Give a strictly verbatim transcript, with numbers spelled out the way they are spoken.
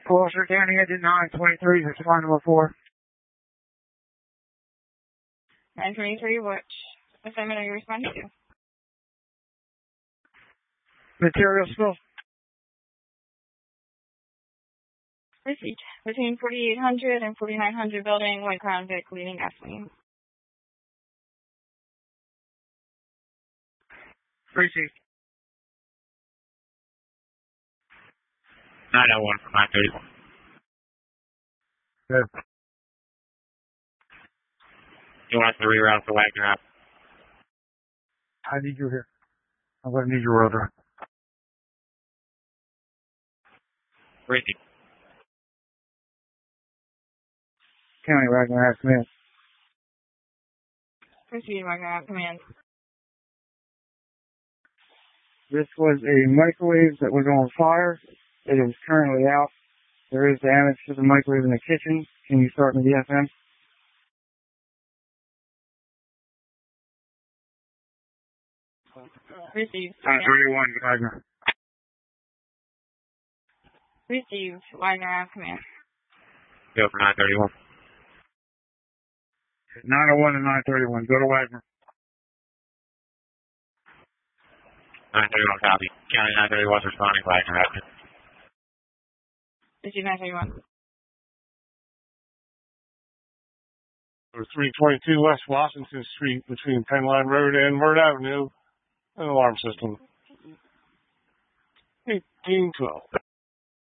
Closer, County Engine nine twenty-three, respond number four. nine twenty-three, which assignment are you responding to? Material spill. Received. Between forty-eight hundred and forty-nine hundred building, White Crown Vic leading gasoline. Received. nine oh one from nine thirty-one. Good. You want us to reroute the Wagner out? I need you here. I'm going to need your rotor. Received. County Wagner has command. Proceed, Wagner out command. This was a microwave that was on fire. It is currently out. There is damage to the microwave in the kitchen. Can you start in the F M? Received. nine thirty-one, Wagner. Received, Wagner out command. Go for nine thirty-one. nine oh one and nine thirty-one. Go to Wagner. nine thirty-one copy. County nine thirty-one responding, Wagner out. Received nine thirty-one. three twenty-two West Washington Street between Penn Line Road and Myrtle Avenue. An alarm system. eighteen twelve.